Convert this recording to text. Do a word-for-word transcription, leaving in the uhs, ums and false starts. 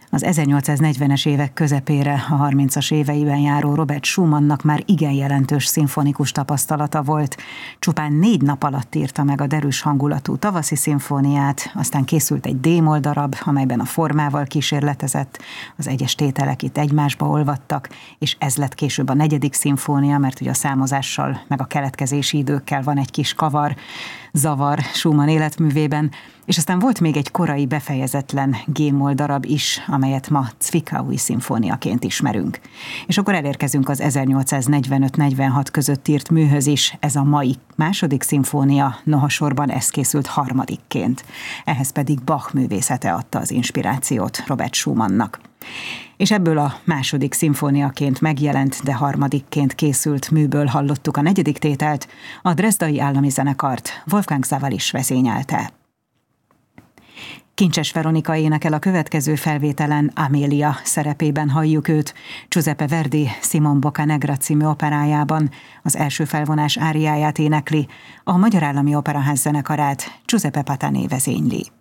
Az ezernyolcszáznegyvenes évek közepére, a harmincas éveiben járó Robert Schumannnak már igen jelentős szimfonikus tapasztalata volt. Csupán négy nap alatt írta meg a derűs hangulatú Tavaszi szimfóniát, aztán készült egy d-moll darab, amelyben a formával kísérletezett, az egyes tételek itt egymásba olvadtak, és ez lett később a negyedik szimfónia, mert ugye a számozással, meg a keletkezési időkkel van egy kis kavar, zavar Schumann életművében, és aztán volt még egy korai befejezetlen g-moll darab is, amelyet ma Zwickau-i szimfóniaként ismerünk. És akkor elérkezünk az ezernyolcszáznegyvenöt-negyvenhat között írt műhöz is, ez a mai második szimfónia, noha sorban ez készült harmadikként. Ehhez pedig Bach művészete adta az inspirációt Robert Schumannnak. És ebből a második szimfóniaként megjelent, de harmadikként készült műből hallottuk a negyedik tételt, a Dresdai Állami Zenekart Wolfgang Sawallisch vezényelte. Kincses Veronika énekel a következő felvételen, Amélia szerepében halljuk őt, Giuseppe Verdi Simon Boccanegra című operájában, az első felvonás áriáját énekli, a Magyar Állami Operaház zenekarát Giuseppe Patané vezényli.